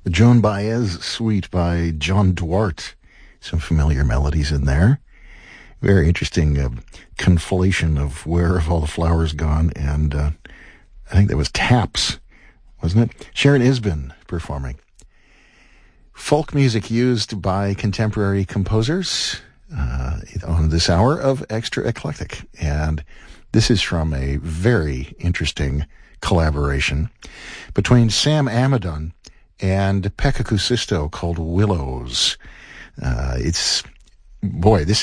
The Joan Baez Suite by John Duarte. Some familiar melodies in there. Very interesting conflation of Where Have All the Flowers Gone, and I think that was Taps, wasn't it? Sharon Isbin performing. Folk music used by contemporary composers on this hour of Extra Eclectic. And this is from a very interesting collaboration between Sam Amidon and Pekka Kuusisto called Willows. This